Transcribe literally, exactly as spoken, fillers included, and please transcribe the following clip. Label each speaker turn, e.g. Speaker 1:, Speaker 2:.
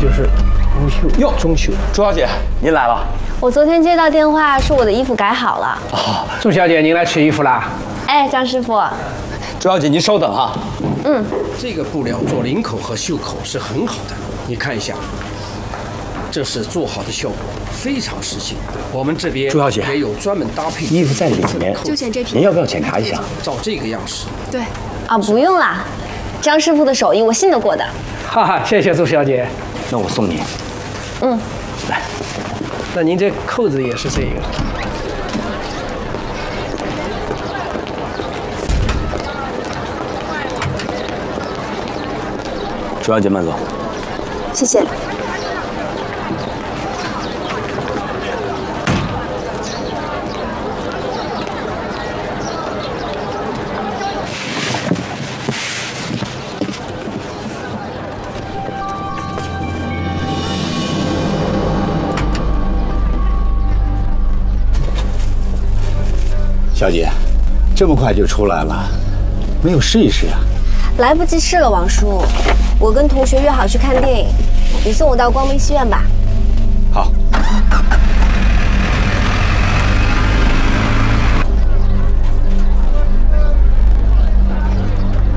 Speaker 1: 就是无袖哟，中袖。
Speaker 2: 朱小姐，您来了。
Speaker 3: 我昨天接到电话说我的衣服改好了。
Speaker 2: 哦，
Speaker 1: 朱小姐，您来取衣服啦？
Speaker 3: 哎，张师傅。
Speaker 2: 朱小姐，您稍等啊。
Speaker 3: 嗯。
Speaker 4: 这个布料做领口和袖口是很好的，你看一下，这是做好的效果，非常实心。我们这边
Speaker 2: 朱小姐
Speaker 4: 也有专门搭配
Speaker 2: 衣服在里面，
Speaker 5: 就选这批。
Speaker 2: 您要不要检查一下？
Speaker 4: 照这个样式。
Speaker 5: 对。
Speaker 3: 啊，不用啦，张师傅的手艺我信得过的。
Speaker 1: 哈哈，谢谢朱小姐。
Speaker 2: 那我送你。
Speaker 3: 嗯。
Speaker 2: 来。
Speaker 1: 那您这扣子也是这个。
Speaker 2: 朱小姐慢走。
Speaker 5: 谢谢。
Speaker 6: 小姐，这么快就出来了，没有试一试啊？
Speaker 3: 来不及试了，王叔。我跟同学约好去看电影，你送我到光明戏院吧。
Speaker 6: 好。